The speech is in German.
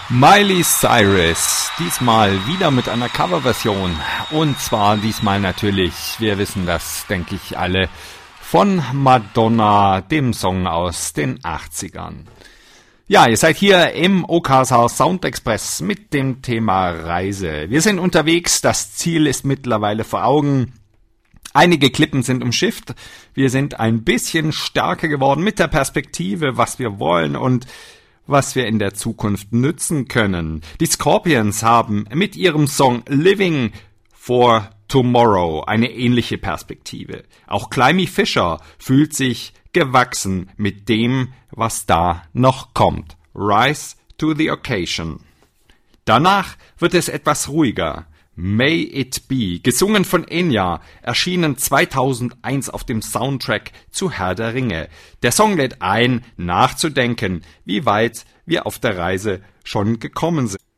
Miley Cyrus, diesmal wieder mit einer Coverversion. Und zwar diesmal natürlich, wir wissen das, denke ich alle, von Madonna, dem Song aus den 80ern. Ja, ihr seid hier im OKSR Sound Express mit dem Thema Reise. Wir sind unterwegs, das Ziel ist mittlerweile vor Augen. Einige Klippen sind umschifft. Wir sind ein bisschen stärker geworden mit der Perspektive, was wir wollen und was wir in der Zukunft nützen können. Die Scorpions haben mit ihrem Song Living for Tomorrow eine ähnliche Perspektive. Auch Climby Fisher fühlt sich gewachsen mit dem, was da noch kommt. Rise to the occasion. Danach wird es etwas ruhiger. May It Be, gesungen von Enya, erschienen 2001 auf dem Soundtrack zu Herr der Ringe. Der Song lädt ein, nachzudenken, wie weit wir auf der Reise schon gekommen sind.